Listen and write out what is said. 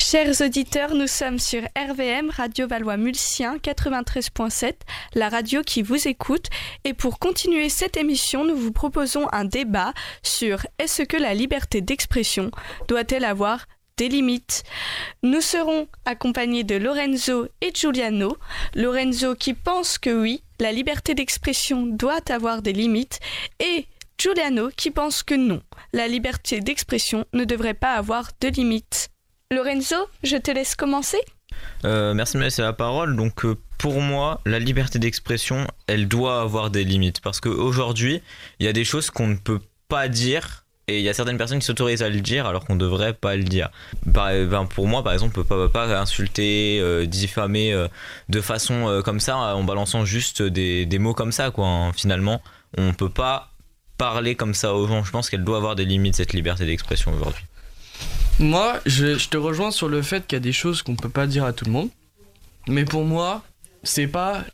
Chers auditeurs, nous sommes sur RVM, Radio Valois-Mulsien 93.7, la radio qui vous écoute. Et pour continuer cette émission, nous vous proposons un débat sur est-ce que la liberté d'expression doit-elle avoir des limites ? Nous serons accompagnés de Lorenzo et Giuliano. Lorenzo qui pense que oui, la liberté d'expression doit avoir des limites, et Giuliano qui pense que non, la liberté d'expression ne devrait pas avoir de limites. Lorenzo, je te laisse commencer. Merci de me laisser la parole. Donc pour moi, la liberté d'expression, elle doit avoir des limites. Parce qu'aujourd'hui, il y a des choses qu'on ne peut pas dire. Et il y a certaines personnes qui s'autorisent à le dire alors qu'on ne devrait pas le dire. Pour moi, par exemple, on ne peut pas insulter, diffamer de façon comme ça, en balançant juste des mots comme ça, quoi. Hein. Finalement, on ne peut pas parler comme ça aux gens. Je pense qu'elle doit avoir des limites, cette liberté d'expression aujourd'hui. Moi, je te rejoins sur le fait qu'il y a des choses qu'on peut pas dire à tout le monde. Mais pour moi, c'est pas